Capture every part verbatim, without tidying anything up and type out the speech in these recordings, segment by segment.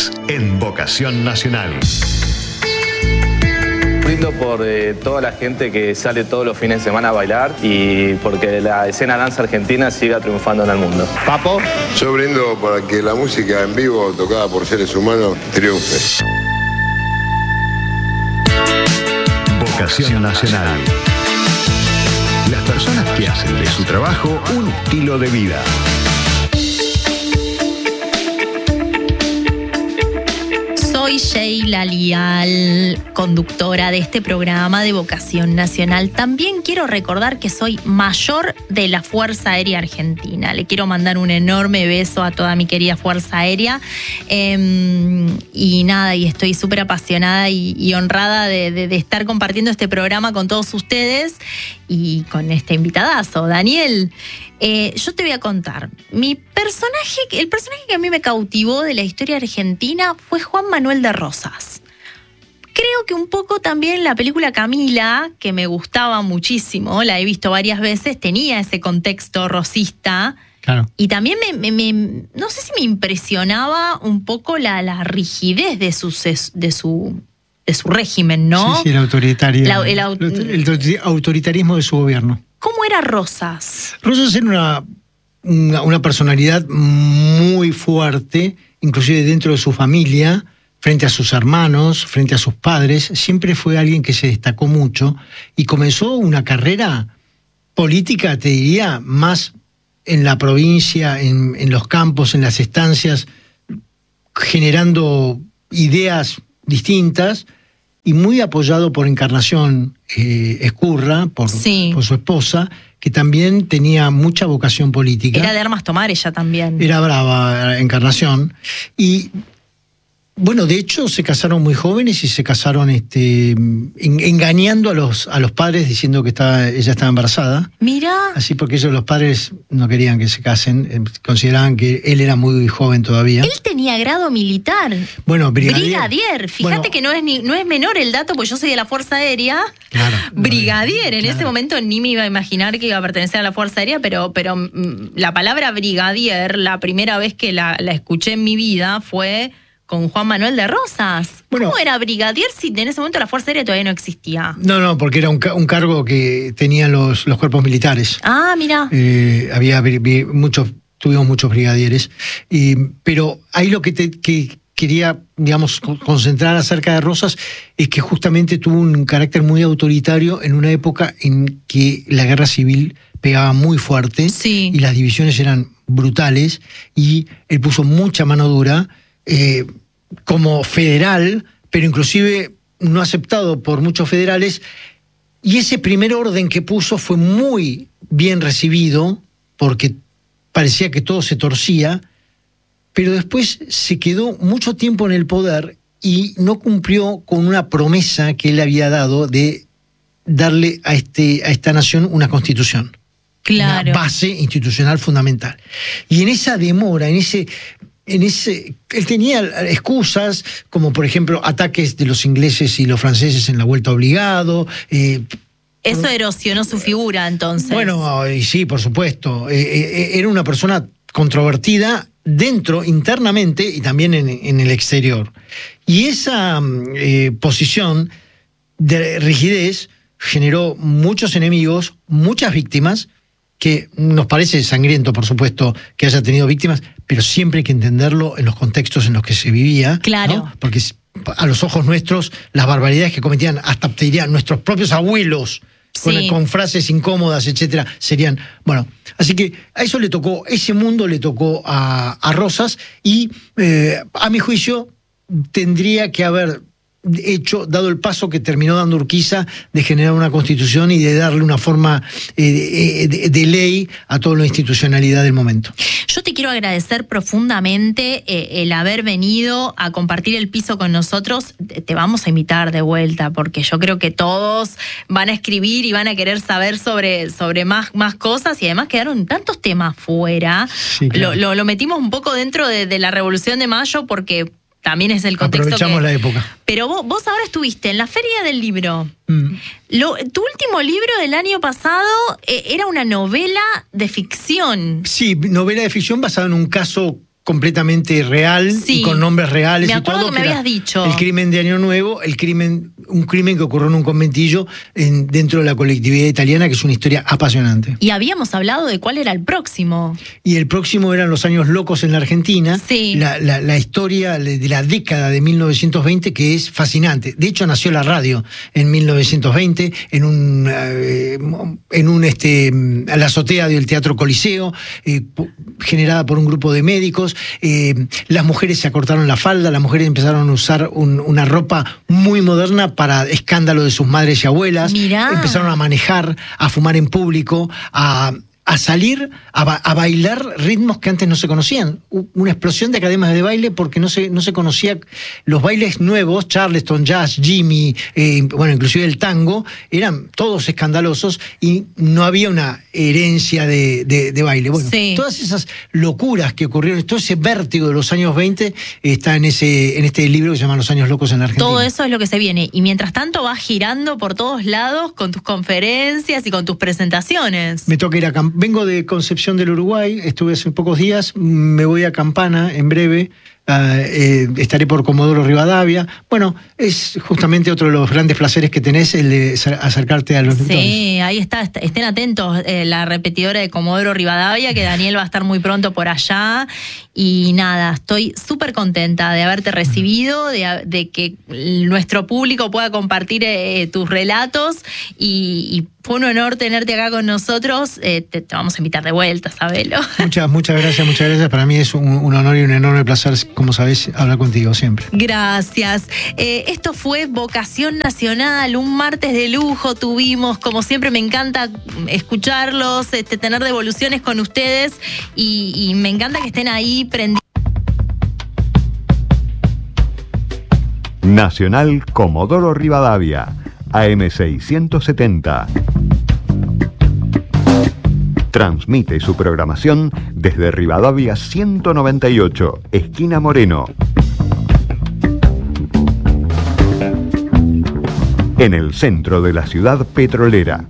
viernes en Vocación Nacional. Brindo por eh, toda la gente que sale todos los fines de semana a bailar y porque la escena danza argentina siga triunfando en el mundo. Papo. Yo brindo para que la música en vivo tocada por seres humanos triunfe. Vocación Nacional. Las personas que hacen de su trabajo un estilo de vida. Soy Sheila Lial, conductora de este programa de Vocación Nacional. También quiero recordar que soy mayor de la Fuerza Aérea Argentina. Le quiero mandar un enorme beso a toda mi querida Fuerza Aérea. Eh, y nada, y estoy súper apasionada y, y honrada de, de, de estar compartiendo este programa con todos ustedes y con este invitadazo, Daniel. Eh, yo te voy a contar, mi personaje, el personaje que a mí me cautivó de la historia argentina fue Juan Manuel de Rosas. Creo que un poco también la película Camila, que me gustaba muchísimo, la he visto varias veces, tenía ese contexto rosista. Claro. Y también me, me, me, no sé si me impresionaba un poco la, la rigidez de su, de su, de su régimen, ¿no? Sí, sí, el autoritario. La, el, aut el, el autoritarismo de su gobierno. ¿Cómo era Rosas? Rosas era una, una, una personalidad muy fuerte, inclusive dentro de su familia, frente a sus hermanos, frente a sus padres. Siempre fue alguien que se destacó mucho y comenzó una carrera política, te diría, más en la provincia, en, en los campos, en las estancias, generando ideas distintas. Y muy apoyado por Encarnación eh, Ezcurra, por, sí. por su esposa, que también tenía mucha vocación política. Era de armas tomar ella también. Era brava, Encarnación. Y bueno, de hecho se casaron muy jóvenes y se casaron este, en, engañando a los, a los padres diciendo que estaba, ella estaba embarazada. Mira. Así porque ellos, los padres, no querían que se casen, eh, consideraban que él era muy joven todavía. Él tenía grado militar. Bueno, brigadier. Brigadier. Fíjate bueno, que no es, ni, no es menor el dato, porque yo soy de la Fuerza Aérea. Claro. Brigadier. En claro. ese momento ni me iba a imaginar que iba a pertenecer a la Fuerza Aérea, pero, pero mm, la palabra brigadier, la primera vez que la, la escuché en mi vida fue con Juan Manuel de Rosas. Bueno, ¿cómo era brigadier si en ese momento la Fuerza Aérea todavía no existía? No, no, porque era un, un cargo que tenían los, los cuerpos militares. Ah, mira. Eh, había muchos, tuvimos muchos brigadieres. Y, pero ahí lo que, te, que quería, digamos, concentrar acerca de Rosas es que justamente tuvo un carácter muy autoritario en una época en que la guerra civil pegaba muy fuerte. Sí. Y las divisiones eran brutales y él puso mucha mano dura. Eh, como federal, pero inclusive no aceptado por muchos federales, y ese primer orden que puso fue muy bien recibido, porque parecía que todo se torcía, pero después se quedó mucho tiempo en el poder y no cumplió con una promesa que él había dado de darle a, este, a esta nación una constitución. Claro. Una base institucional fundamental. Y en esa demora, en ese... En ese, él tenía excusas, como por ejemplo ataques de los ingleses y los franceses en la vuelta obligado. Eh, Eso erosionó su figura, entonces. Bueno, y sí, por supuesto. Eh, eh, era una persona controvertida dentro, internamente, y también en, en el exterior. Y esa eh, posición de rigidez generó muchos enemigos, muchas víctimas, que nos parece sangriento, por supuesto, que haya tenido víctimas, pero siempre hay que entenderlo en los contextos en los que se vivía. Claro. ¿no? Porque a los ojos nuestros, las barbaridades que cometían, hasta te diría, nuestros propios abuelos, sí. con, con frases incómodas, etcétera, serían... Bueno, así que a eso le tocó, ese mundo le tocó a, a Rosas, y eh, a mi juicio tendría que haber hecho, dado el paso que terminó dando Urquiza de generar una constitución y de darle una forma eh, de, de ley a toda la institucionalidad del momento. Yo te quiero agradecer profundamente eh, el haber venido a compartir el piso con nosotros. Te vamos a invitar de vuelta, porque yo creo que todos van a escribir y van a querer saber sobre, sobre más, más cosas, y además quedaron tantos temas fuera. Sí, claro. lo, lo, lo metimos un poco dentro de, de la Revolución de Mayo, porque también es el contexto. Aprovechamos que, la época. Pero vos, vos ahora estuviste en la Feria del Libro. Mm. Lo, tu último libro del año pasado eh, era una novela de ficción. Sí, novela de ficción basada en un caso completamente real, Sí. y con nombres reales Me y acuerdo todo. que me era habías dicho. El crimen de Año Nuevo, el crimen, un crimen que ocurrió en un conventillo en, dentro de la colectividad italiana, que es una historia apasionante. Y habíamos hablado de cuál era el próximo. Y el próximo eran Los Años Locos en la Argentina, Sí. la, la, la historia de la década de mil novecientos veinte, que es fascinante. De hecho, nació la radio en mil novecientos veinte, en un, eh, en un este, a la azotea del Teatro Coliseo, eh, generada por un grupo de médicos. Eh, las mujeres se acortaron la falda, las mujeres empezaron a usar un, una ropa muy moderna para escándalo de sus madres y abuelas. Mirá. Empezaron a manejar, a fumar en público, a... a salir a, ba a bailar ritmos que antes no se conocían. U una explosión de academias de baile porque no se, no se conocía los bailes nuevos, Charleston, jazz, Jimmy, eh, bueno, inclusive el tango, eran todos escandalosos y no había una herencia de, de, de baile. Bueno, Sí. todas esas locuras que ocurrieron, todo ese vértigo de los años veinte está en, ese, en este libro que se llama Los Años Locos en la Argentina. Todo eso es lo que se viene. Y mientras tanto vas girando por todos lados con tus conferencias y con tus presentaciones. Me toca ir a Camp Vengo de Concepción del Uruguay, estuve hace pocos días, me voy a Campana en breve, uh, eh, estaré por Comodoro Rivadavia. Bueno, es justamente otro de los grandes placeres que tenés, el de acercarte a los lectores. Sí, ahí está. Estén atentos, eh, la repetidora de Comodoro Rivadavia, que Daniel va a estar muy pronto por allá. Y nada, estoy súper contenta de haberte recibido, de, de que nuestro público pueda compartir eh, tus relatos. Y, y fue un honor tenerte acá con nosotros. Eh, te, te vamos a invitar de vuelta, sabelo. Muchas, muchas gracias, muchas gracias. Para mí es un, un honor y un enorme placer, como sabés, hablar contigo siempre. Gracias. Eh, esto fue Vocación Nacional, un martes de lujo tuvimos. Como siempre, me encanta escucharlos, este, tener devoluciones con ustedes y, y me encanta que estén ahí prendidos. Nacional Comodoro Rivadavia, A M seiscientos setenta. Transmite su programación desde Rivadavia ciento noventa y ocho, esquina Moreno. En el centro de la ciudad petrolera.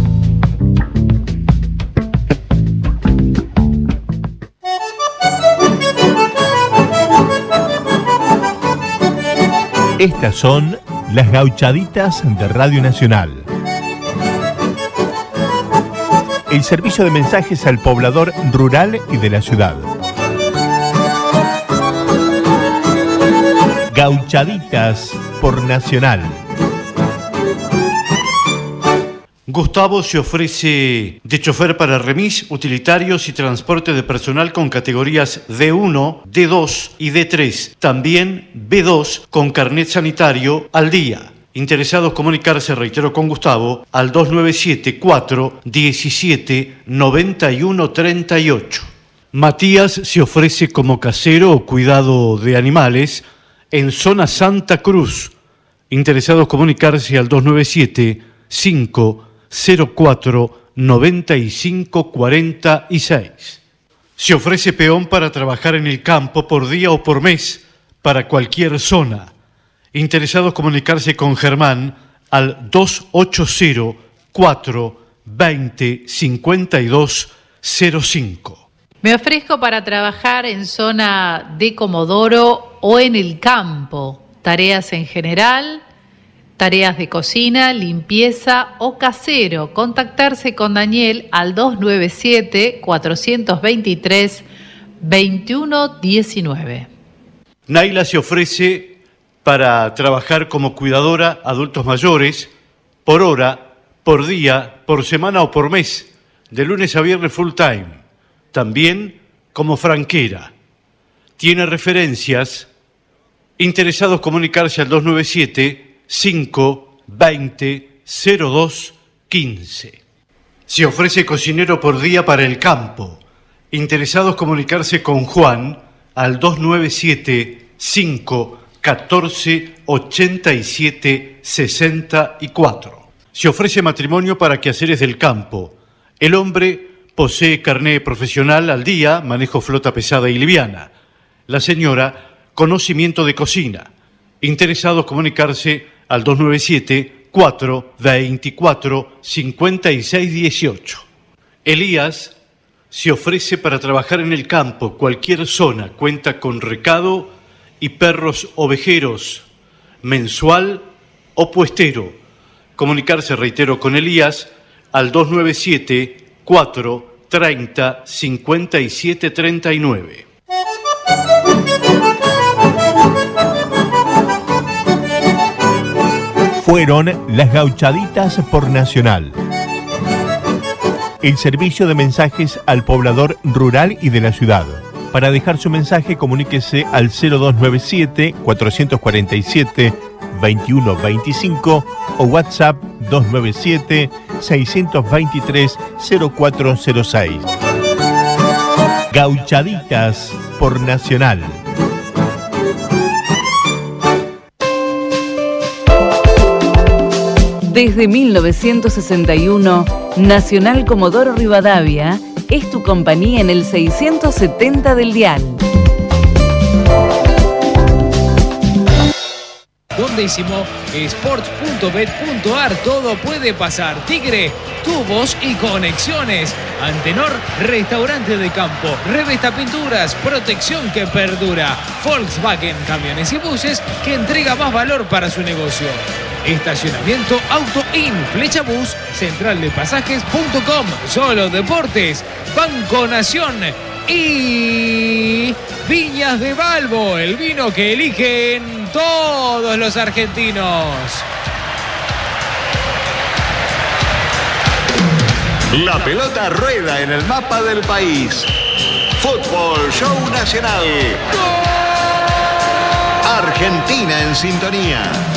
Estas son las gauchaditas de Radio Nacional. El servicio de mensajes al poblador rural y de la ciudad. Gauchaditas por Nacional. Gustavo se ofrece de chofer para remis, utilitarios y transporte de personal con categorías D uno, D dos y D tres. También B dos con carnet sanitario al día. Interesados comunicarse, reitero, con Gustavo al dos nueve siete, cuatro uno siete, nueve uno tres ocho. Matías se ofrece como casero o cuidado de animales en zona Santa Cruz. Interesados comunicarse al dos nueve siete, cinco cero cuatro nueve cinco cuatro seis. Se ofrece peón para trabajar en el campo por día o por mes para cualquier zona. Interesados comunicarse con Germán al dos ocho cero, cuatro dos cero, cinco dos cero cinco. Me ofrezco para trabajar en zona de Comodoro o en el campo. Tareas en general, tareas de cocina, limpieza o casero. Contactarse con Daniel al dos nueve siete, cuatro dos tres, dos uno uno nueve. Naila se ofrece para trabajar como cuidadora adultos mayores por hora, por día, por semana o por mes, de lunes a viernes full time. También como franquera. Tiene referencias. Interesados comunicarse al dos nueve siete, cinco veinte, cero dos quince. Se ofrece cocinero por día para el campo. Interesados comunicarse con Juan al dos nueve siete, cinco catorce, ochenta y siete, sesenta y cuatro. Se ofrece matrimonio para quehaceres del campo. El hombre posee carné profesional al día, manejo flota pesada y liviana. La señora, conocimiento de cocina. Interesados comunicarse al dos nueve siete, cuatro veinticuatro, cincuenta y seis dieciocho. Elías se ofrece para trabajar en el campo. Cualquier zona cuenta con recado y perros ovejeros, mensual o puestero. Comunicarse, reitero, con Elías al dos nueve siete, cuatro treinta, cincuenta y siete treinta y nueve. Fueron las Gauchaditas por Nacional. El servicio de mensajes al poblador rural y de la ciudad. Para dejar su mensaje, comuníquese al cero dos nueve siete, cuatro cuatro siete, veintiuno veinticinco o WhatsApp dos nueve siete, seis dos tres, cero cuatro cero seis. Gauchaditas por Nacional. Desde mil novecientos sesenta y uno, Nacional Comodoro Rivadavia es tu compañía en el seiscientos setenta del dial. Décimo, sports punto bet punto ar, todo puede pasar. Tigre, tubos y conexiones. Antenor, restaurante de campo. Revesta Pinturas, protección que perdura. Volkswagen, camiones y buses, que entrega más valor para su negocio. Estacionamiento Auto In, Flecha Bus, central de pasajes punto com. Solo Deportes, Banco Nación y Viñas de Balbo, el vino que eligen todos los argentinos. La pelota rueda en el mapa del país. Fútbol Show Nacional. ¡Gol! Argentina en sintonía.